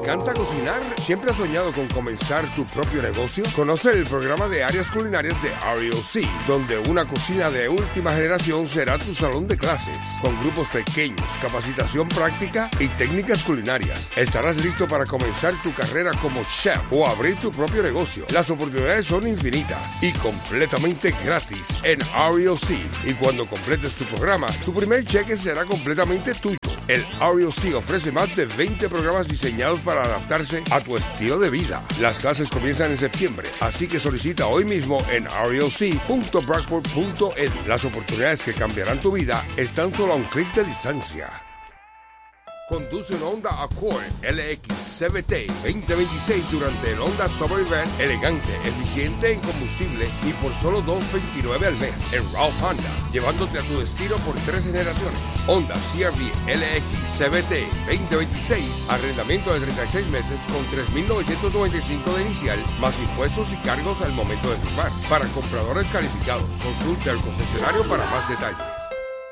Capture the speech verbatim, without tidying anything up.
encanta cocinar? ¿Siempre has soñado con comenzar tu propio negocio? Conoce el programa de áreas culinarias de R E O C, donde una cocina de última generación será tu salón de clases, con grupos pequeños, capacitación práctica y técnicas culinarias. Estarás listo para comenzar tu carrera como chef o abrir tu propio negocio. Las oportunidades son infinitas y completamente gratis en R E O C. Y cuando completes tu programa, tu primer cheque será completamente tuyo. El R E O C ofrece más de veinte programas diseñados para adaptarse a tu estilo de vida. Las clases comienzan en septiembre, así que solicita hoy mismo en R E O C punto brockport punto edu. Las oportunidades que cambiarán tu vida están solo a un clic de distancia. Conduce un Honda Accord L X C V T veinte veintiséis durante el Honda Summer Event, elegante, eficiente en combustible y por solo dos veintinueve al mes en Ralph Honda, llevándote a tu destino por tres generaciones. Honda C R V L X C V T veinte veintiséis, arrendamiento de treinta y seis meses con tres mil novecientos noventa y cinco de inicial, más impuestos y cargos al momento de firmar. Para compradores calificados, consulte al concesionario para más detalles.